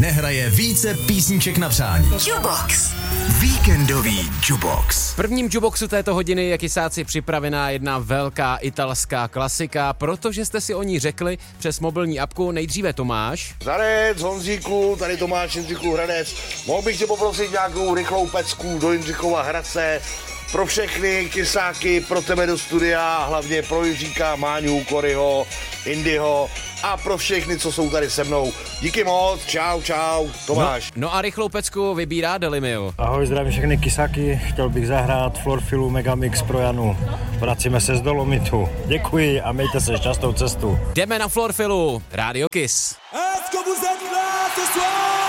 nehraje více písniček na přání. Jukebox. Víkendový Jukebox. V prvním Jukeboxu této hodiny je kysáci připravená jedna velká italská klasika, protože jste si o ní řekli přes mobilní apku. Nejdříve Tomáš. Zarec, Honzíku, tady Tomáš Jindřichů Hradec. Mohl bych tě poprosit nějakou rychlou pecku do Jindřichova Hradce. Pro všechny kysáky, pro tebe do studia, hlavně pro Jiříka, Máňu, Koryho, Indyho a pro všechny, co jsou tady se mnou. Díky moc, čau, Tomáš. No a rychlou pecku vybírá Delimil. Ahoj, zdravím všechny kysáky, chtěl bych zahrát Florfilu Megamix pro Janu. Vracíme se z Dolomitu. Děkuji a mějte se šťastnou cestu. Jdeme na Florfilu, Radio Kiss.